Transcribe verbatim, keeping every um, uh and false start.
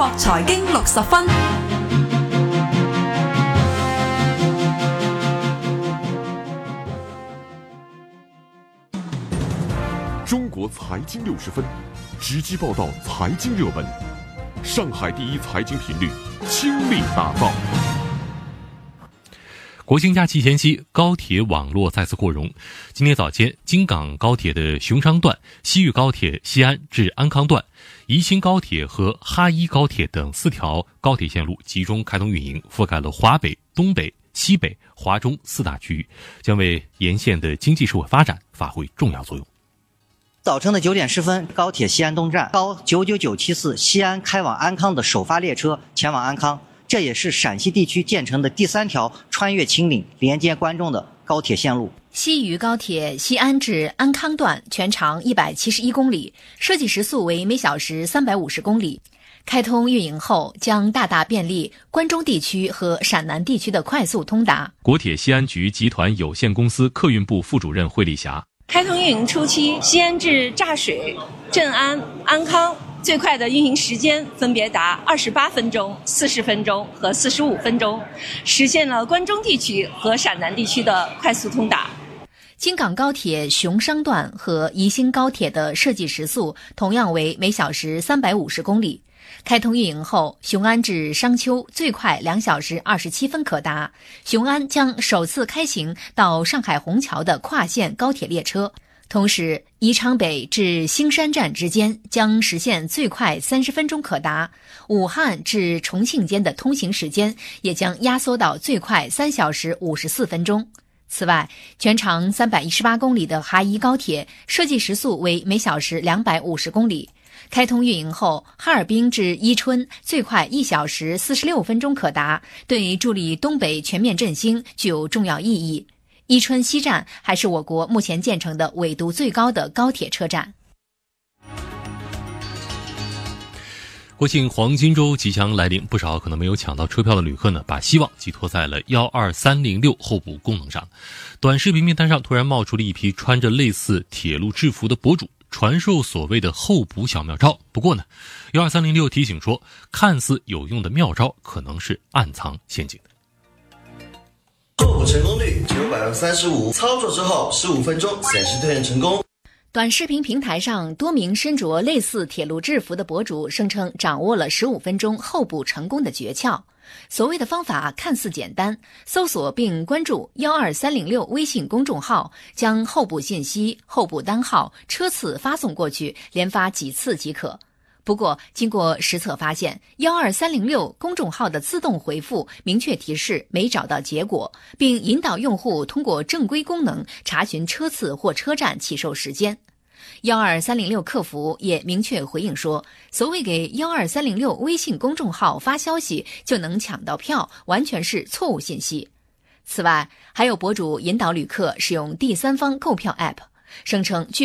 國財經六十分。 中國財經六十分，直擊報道財經熱門。上海第一財經頻率，傾力打造。 國慶假期前夕，高鐵網絡再次擴容。今天早間，京港高鐵的熊商段、西域高鐵西安至安康段、宜兴高鐵和哈一高鐵等四條高鐵線路集中開通運營，覆蓋了華北、東北、西北、華中四大區域，將為沿線的經濟社會發展發揮重要作用。 早晨的九點十分，高鐵西安東站高九九九七四西安開往安康的首發列車前往安康，這也是陝西地區建成的第三條穿越秦嶺、連接關中的高鐵線路。 西渝高鐵西安至安康段全長一百七十一公里，設計時速為每小時三百五十公里。開通運營後，將大大便利關中地區和陝南地區的快速通達。 國鐵西安局集團有限公司客運部副主任惠麗霞。 開通運營初期，西安至柞水、鎮安、安康最快的運營時間分別達二十八分鐘、四十分鐘和四十五分鐘，實現了關中地區和陝南地區的快速通達。 京港高鐵熊商段和宜兴高鐵的設計時速同樣為每小時三百五十公里。開通運營後，雄安至商丘最快兩小時二十七分可達。雄安將首次開行到上海虹橋的跨線高鐵列車，同時宜昌北至興山站之間將實現最快三十分鐘可達。武漢至重慶間的通行時間也將壓縮到最快三小時五十四分鐘。此外，全長三百一十八公里的哈一高鐵設計時速為每小時兩百五十公里。開通運營後，哈爾濱至伊春最快一小時四十六分鐘可達，對助力東北全面振興具有重要意義。伊春西站還是我國目前建成的緯度最高的高鐵車站。 國慶黃金週即將來臨，不少可能沒有搶到車票的旅客呢，把希望寄託在了一二三零六候補功能上。短視頻名單上突然冒出了一批穿着類似鐵路制服的博主，傳授所謂的候補小妙招。不過呢，一二三零六提醒說，看似有用的妙招可能是暗藏陷阱的。 候補成功率只有百分之三十五，操作之後十五分鐘顯示對應成功。 短視頻平台上，多名身着類似鐵路制服的博主聲稱掌握了十五分鐘候補成功的訣竅。所謂的方法看似簡單，搜索並關注一二三零六微信公眾號，將候補信息、候補單號、車次發送過去，連發幾次即可。不過，經過實測發現，一二三零六公眾號的自動回復明確提示沒找到結果，並引導用戶通過正規功能查詢車次或車站起售時間。一二三零六客服也明確回應說，所謂給一二三零六微信公眾號發消息就能搶到票，完全是錯誤信息。此外，還有博主引導旅客使用第三方購票 App，聲稱